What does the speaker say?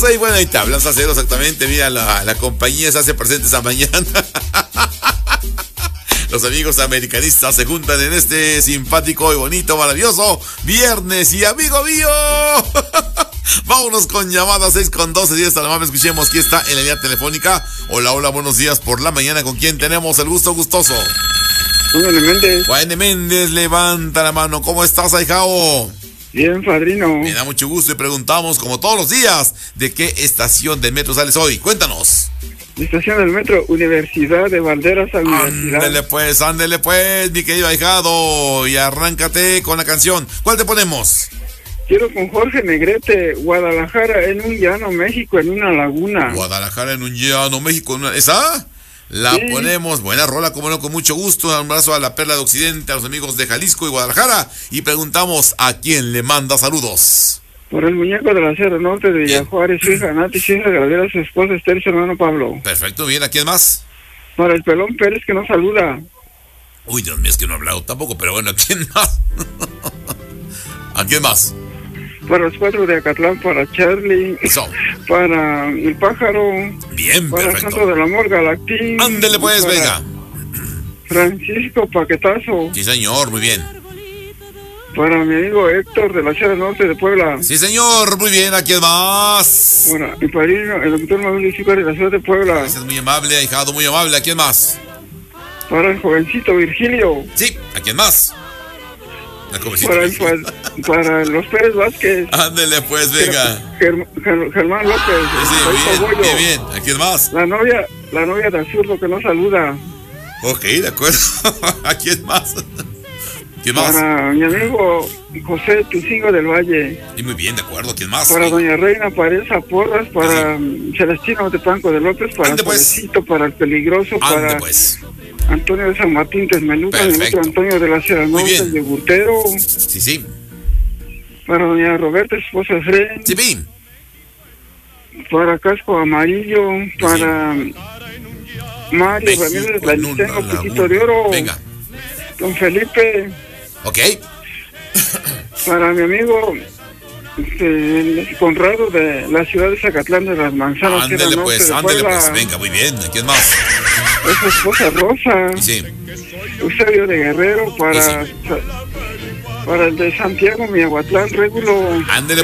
y bueno, ahí te hablan Salcero, exactamente. Mira, la compañía se hace presente esa mañana. Los amigos americanistas se juntan en este simpático y bonito, maravilloso viernes. Y amigo mío, vámonos con llamadas 6 con 12 días. Nada más escuchemos. Aquí está en la línea telefónica. Hola, hola, buenos días por la mañana. ¿Con quién tenemos el gusto gustoso? Juan Méndez. Juan Méndez, levanta la mano. ¿Cómo estás, ahijao? Bien, padrino. Me da mucho gusto y preguntamos, como todos los días, ¿de qué estación del metro sales hoy? Cuéntanos. Estación del metro, Universidad de Valderas a Universidad. Ándele pues, mi querido ahijado. Y arráncate con la canción. ¿Cuál te ponemos? Quiero con Jorge Negrete, Guadalajara en un llano, México en una laguna. Guadalajara en un llano, México en una... ¿Esa? La ponemos, buena rola, como no, con mucho gusto. Un abrazo a la Perla de Occidente, a los amigos de Jalisco y Guadalajara. Y preguntamos a quién le manda saludos. Por el muñeco de la Sierra Norte de Villajuárez, su hija Nati, su hija Gabriela, su esposa Esther, su hermano Pablo. Perfecto, bien, ¿a quién más? Para el Pelón Pérez que nos saluda. Uy, Dios mío, es que no he hablado tampoco, pero bueno, ¿a quién más? ¿A quién más? Para los 4 de Acatlán, para Charlie. Eso. Para el Pájaro. Bien, para perfecto. Santo del Amor, Galactín. Ándele pues, venga. Francisco Paquetazo. Sí, señor, muy bien. Para mi amigo Héctor de la Sierra Norte de Puebla. Sí, señor, muy bien, ¿a quién más? Para mi padrino, el doctor Manuel Chico de la ciudad de Puebla. Gracias, muy amable, ahijado, muy amable, ¿a quién más? Para el jovencito Virgilio. Sí, ¿a quién más? Para los Pérez Vázquez. Ándele pues, venga. Germán López. Sí, bien, ¿a quién más? La novia de Azurdo que nos saluda. Ok, de acuerdo. ¿A quién más? ¿Quién más? Para mi amigo José Tucingo del Valle. Y muy bien, de acuerdo, ¿quién más? Para doña Reina Pareza Porras, para Celestino de Panco de López, para Pobrecito, para el Peligroso, para Antonio de San Martín Tesmeluca, el otro Antonio de la Sierra Norte, de Burtero. Sí, sí. Para doña Roberta, esposa de Fred. Sí, bien. Para Casco Amarillo, para Mario Ramírez, la Listengo, Poquito de Oro. Venga. Don Felipe. Ok. Para mi amigo Conrado de la ciudad de Zacatlán de las Manzanas. Ándele pues, venga, muy bien. ¿A quién más? Es su esposa Rosa. Sí. Eusebio de Guerrero, para el de Santiago, Miahuatlán, Régulo. Ándele